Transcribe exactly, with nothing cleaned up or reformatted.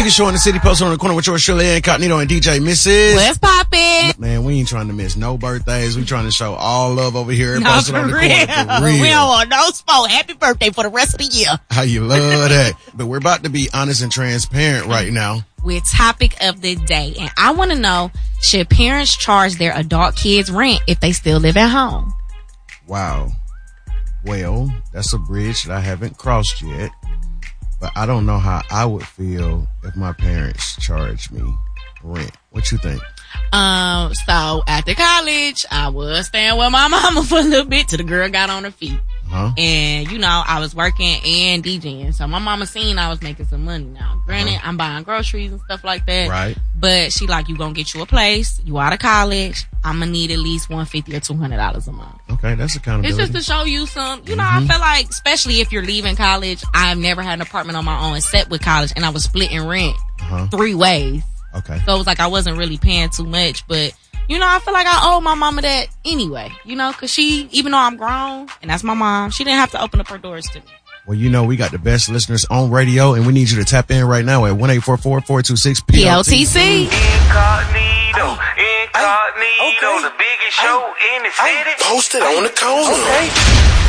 biggest show in the city, posted on the corner with yours, Shirley Incognito and D J Missus What's poppin'? Man, we ain't trying to miss no birthdays. We trying to show all love over here. No, Posted for on the real. corner for real. We don't want no spoil. Happy birthday for the rest of the year. How you love that. But we're about to be honest and transparent right now. With topic of the day. And I want to know, should parents charge their adult kids rent if they still live at home? Wow. Well, that's a bridge that I haven't crossed yet. But I don't know how I would feel if my parents charged me rent. What you think? Um, so after college, I was staying with my mama for a little bit till the girl got on her feet. Huh? And, you know, I was working and DJing. So my mama seen I was making some money now. Granted, uh-huh. I'm buying groceries and stuff like that. Right. But she like, you gonna get you a place. You out of college. I'm gonna need at least one hundred fifty dollars or two hundred dollars a month. Okay, that's accountability. It's just to show you some, you know, mm-hmm. I feel like, especially if you're leaving college, I've never had an apartment on my own except with college, and I was splitting rent uh-huh. three ways. Okay. So it was like I wasn't really paying too much, but, you know, I feel like I owe my mama that anyway, you know, because she, even though I'm grown, and that's my mom, she didn't have to open up her doors to me. Well, you know, we got the best listeners on radio, and we need you to tap in right now at one eight four four, four two six, P L T C. Incognito, incognito, okay. The biggest show in the city. Posted on the corner. Okay.